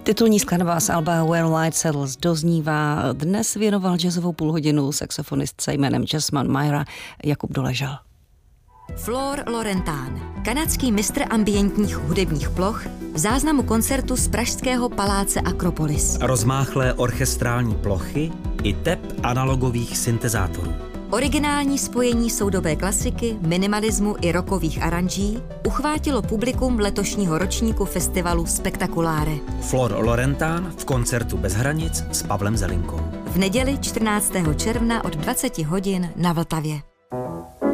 Titulní skladba z alba Where Light Settles doznívá. Dnes věnoval jazzovou půlhodinu saxofonistce jménem Jasmine Myra Jakub Doležal. Flor Laurentán, kanadský mistr ambientních hudebních ploch, v záznamu koncertu z pražského paláce Akropolis. Rozmáchlé orchestrální plochy i tep analogových syntezátorů. Originální spojení soudobé klasiky, minimalismu i rockových aranží uchvátilo publikum letošního ročníku festivalu Spektakuláre. Flor Laurentán v koncertu Bez hranic s Pavlem Zelinkou. V neděli 14. června od 20 hodin na Vltavě.